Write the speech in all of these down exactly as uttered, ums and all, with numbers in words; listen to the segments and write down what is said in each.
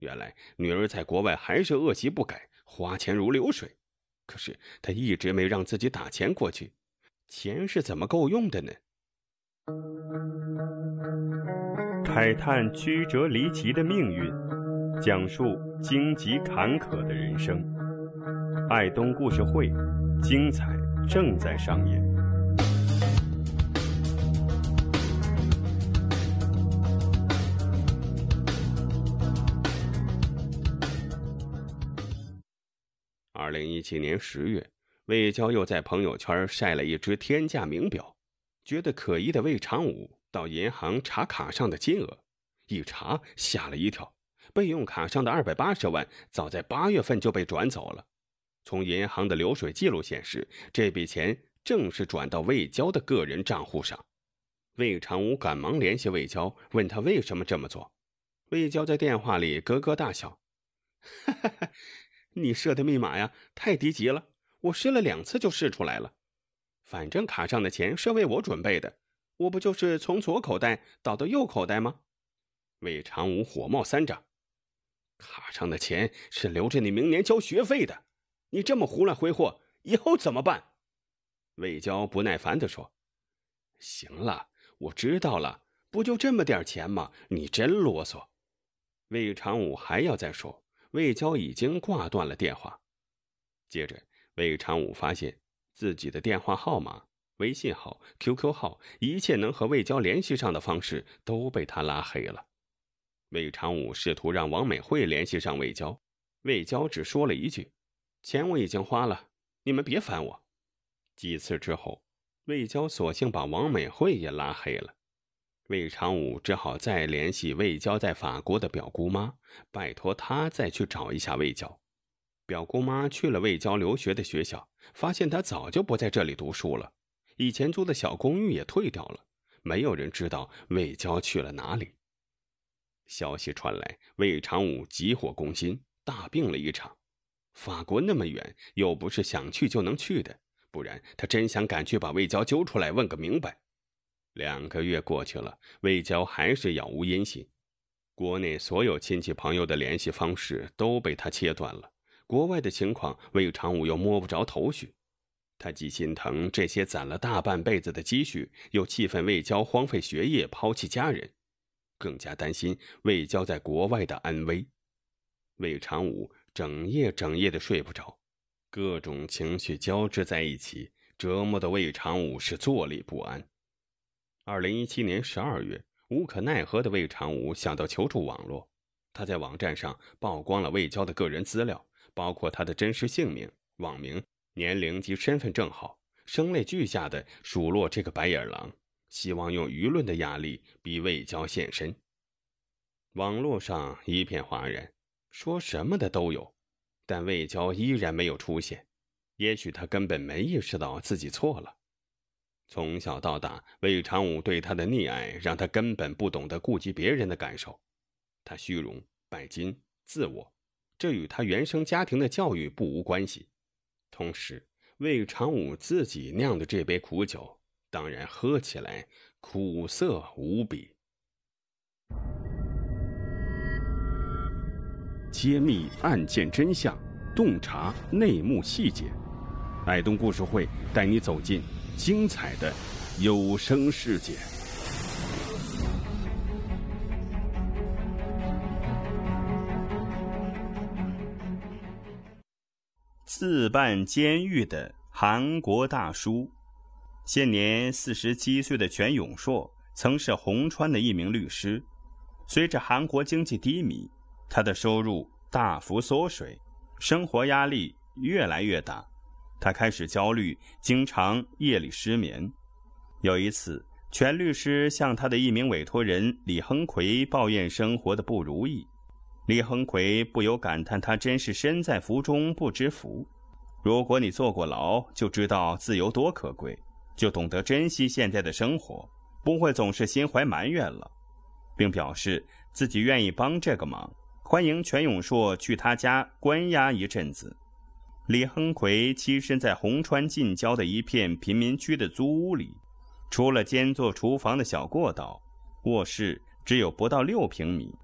原来女儿在国外还是恶习不改，花钱如流水。可是他一直没让自己打钱过去，钱是怎么够用的呢？ 慨叹曲折离奇的命运，讲述荆棘坎坷的人生。爱东故事会，精彩正在上演。 二零一七年十月，魏娇又在朋友圈晒了一只天价名表，觉得可疑的魏长武到银行查卡上的金额，一查吓了一跳，备用卡上的二百八十万早在八月份就被转走了。从银行的流水记录显示，这笔钱正是转到魏娇的个人账户上。魏长武赶忙联系魏娇，问他为什么这么做。魏娇在电话里咯咯大笑：哈哈哈，你设的密码呀，太低级了，我试了两次就试出来了。反正卡上的钱是为我准备的，我不就是从左口袋倒到右口袋吗？魏长武火冒三丈：卡上的钱是留着你明年交学费的，你这么胡乱挥霍，以后怎么办？魏娇不耐烦地说：行了，我知道了，不就这么点钱吗？你真啰嗦。魏长武还要再说，魏娇已经挂断了电话。接着魏长武发现自己的电话号码、微信号、Q Q 号，一切能和魏娇联系上的方式都被他拉黑了。魏长武试图让王美惠联系上魏娇，魏娇只说了一句：钱我已经花了，你们别烦我。几次之后，魏娇索性把王美惠也拉黑了。魏长武只好再联系魏娇在法国的表姑妈，拜托她再去找一下魏娇。表姑妈去了魏娇留学的学校，发现她早就不在这里读书了，以前租的小公寓也退掉了，没有人知道魏娇去了哪里。消息传来，魏长武急火攻心，大病了一场。法国那么远，又不是想去就能去的，不然他真想赶去把魏娇揪出来问个明白。两个月过去了，魏娇还是杳无音信。国内所有亲戚朋友的联系方式都被他切断了，国外的情况魏长武又摸不着头绪。他既心疼这些攒了大半辈子的积蓄，又气愤魏娇荒废学业抛弃家人，更加担心魏娇在国外的安危。魏长武整夜整夜的睡不着，各种情绪交织在一起，折磨的魏长武是坐立不安。二零一七年十二月，无可奈何的魏长武想到求助网络，他在网站上曝光了魏娇的个人资料，包括她的真实姓名、网名、年龄及身份证号，声泪俱下的数落这个白眼狼，希望用舆论的压力逼魏娇现身。网络上一片哗然，说什么的都有，但魏娇依然没有出现。也许她根本没意识到自己错了。从小到大，魏长武对她的溺爱让她根本不懂得顾及别人的感受。她虚荣、拜金、自我，这与她原生家庭的教育不无关系。同时，魏长武自己酿的这杯苦酒，当然喝起来苦涩无比。揭秘案件真相，洞察内幕细节。爱东故事会带你走进精彩的有声世界。 自办监狱的韩国大叔。现年四十七岁的全永硕曾是洪川的一名律师。随着韩国经济低迷，他的收入大幅缩水，生活压力越来越大，他开始焦虑，经常夜里失眠。有一次，全律师向他的一名委托人李亨奎抱怨生活的不如意。李亨奎不由感叹，他真是身在福中不知福。如果你坐过牢，就知道自由多可贵，就懂得珍惜现在的生活，不会总是心怀埋怨了，并表示自己愿意帮这个忙，欢迎全永硕去他家关押一阵子。李亨奎栖身在洪川近郊的一片贫民区的租屋里，除了兼做厨房的小过道，卧室只有不到六平米。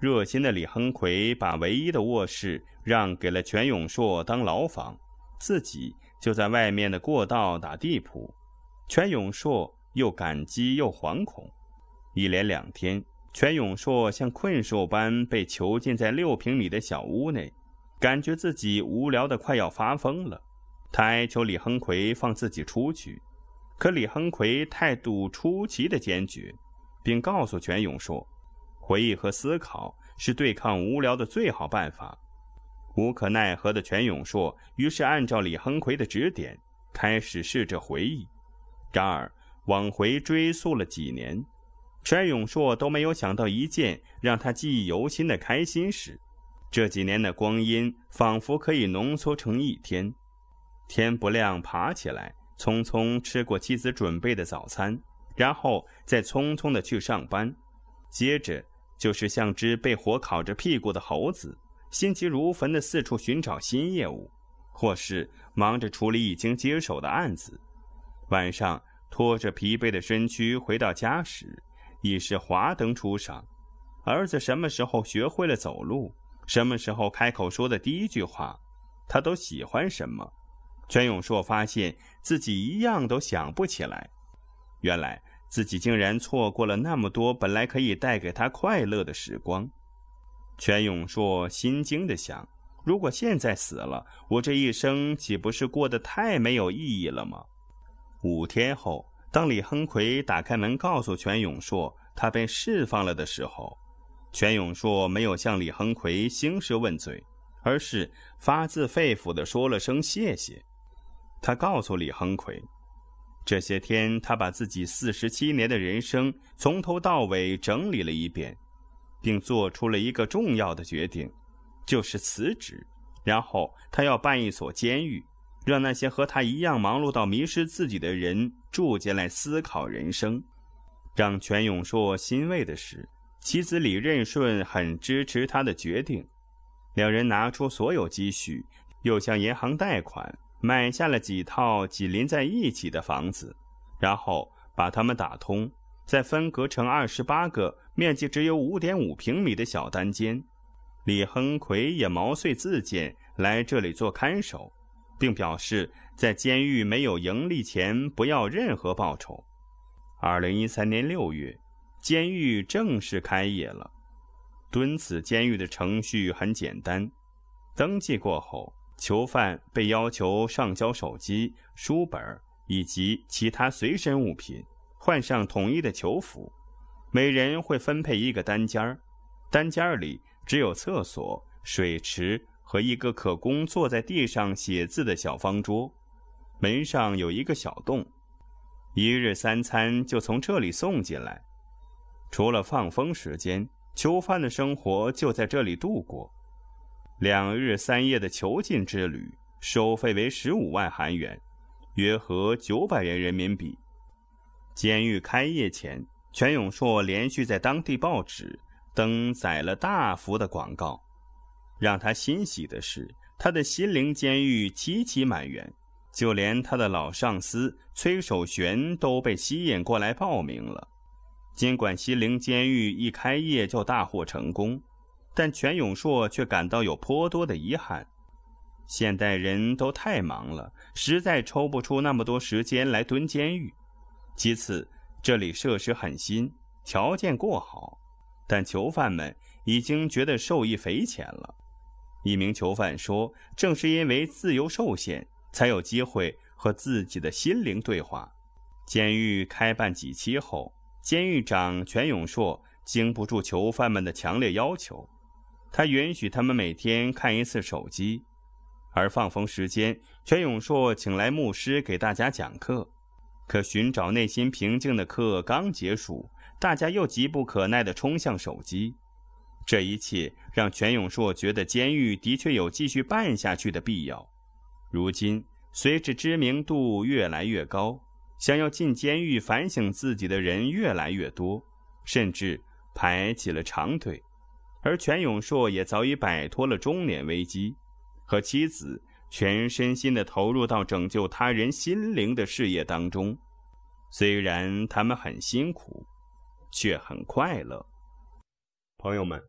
热心的李亨奎把唯一的卧室让给了全永硕当牢房，自己就在外面的过道打地铺。全永硕又感激又惶恐。一连两天，全永硕像困兽般被囚禁在六平米的小屋内，感觉自己无聊得快要发疯了。他哀求李亨奎放自己出去，可李亨奎态度出奇的坚决，并告诉全永硕，回忆和思考是对抗无聊的最好办法。无可奈何的全永硕于是按照李亨奎的指点，开始试着回忆。然而往回追溯了几年，全永硕都没有想到一件让他记忆犹新的开心事。这几年的光阴仿佛可以浓缩成一天。天不亮爬起来，匆匆吃过妻子准备的早餐，然后再匆匆地去上班。接着就是像只被火烤着屁股的猴子，心急如焚地四处寻找新业务，或是忙着处理已经接手的案子。晚上拖着疲惫的身躯回到家时，已是华灯初上。儿子什么时候学会了走路，什么时候开口说的第一句话，他都喜欢什么，全永硕发现自己一样都想不起来。原来自己竟然错过了那么多本来可以带给他快乐的时光。全永硕心惊地想，如果现在死了，我这一生岂不是过得太没有意义了吗？五天后，当李亨奎打开门告诉全永硕他被释放了的时候，全永硕没有向李亨奎兴师问罪，而是发自肺腑地说了声谢谢。他告诉李亨奎，这些天他把自己四十七年的人生从头到尾整理了一遍，并做出了一个重要的决定，就是辞职。然后他要办一所监狱，让那些和他一样忙碌到迷失自己的人住进来思考人生。让全永硕欣慰的是，妻子李任顺很支持他的决定，两人拿出所有积蓄，又向银行贷款买下了几套紧邻在一起的房子，然后把它们打通，再分隔成二十八个面积只有 五点五平米的小单间。李亨奎也毛遂自荐来这里做看守，并表示在监狱没有盈利前不要任何报酬。二零一三年六月，监狱正式开业了。敦此监狱的程序很简单，登记过后，囚犯被要求上交手机、书本以及其他随身物品，换上统一的囚服。每人会分配一个单间，单间里只有厕所、水池和一个可供坐在地上写字的小方桌，门上有一个小洞，一日三餐就从这里送进来。除了放风时间，囚犯的生活就在这里度过。两日三夜的囚禁之旅，收费为十五万韩元，约合九百元人民币。监狱开业前，全永硕连续在当地报纸登载了大幅的广告。让他欣喜的是，他的心灵监狱齐齐满员，就连他的老上司崔守玄都被吸引过来报名了。尽管西陵监狱一开业就大获成功，但全永硕却感到有颇多的遗憾。现代人都太忙了，实在抽不出那么多时间来蹲监狱。其次，这里设施很新，条件过好，但囚犯们已经觉得受益匪浅了。一名囚犯说，正是因为自由受限，才有机会和自己的心灵对话。监狱开办几期后，监狱长全永硕经不住囚犯们的强烈要求，他允许他们每天看一次手机，而放风时间，全永硕请来牧师给大家讲课。可寻找内心平静的课刚结束，大家又急不可耐地冲向手机。这一切让全永硕觉得监狱的确有继续办下去的必要。如今，随着知名度越来越高，想要进监狱反省自己的人越来越多，甚至排起了长队。而全永硕也早已摆脱了中年危机，和妻子全身心地投入到拯救他人心灵的事业当中。虽然他们很辛苦，却很快乐。 朋友们，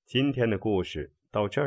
今天的故事到这儿。